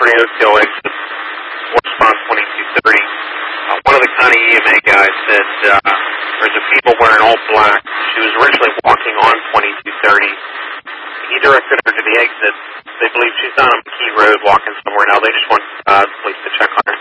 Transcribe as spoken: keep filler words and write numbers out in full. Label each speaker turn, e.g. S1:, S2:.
S1: three Oak Hill exit, response twenty-two thirty. Uh, one of the county E M A guys said uh, there's a people wearing all black. She was originally walking on twenty-two thirty. He directed her to the exit. They believe she's down on McKee Road walking somewhere now. They just want uh, the police to check on her.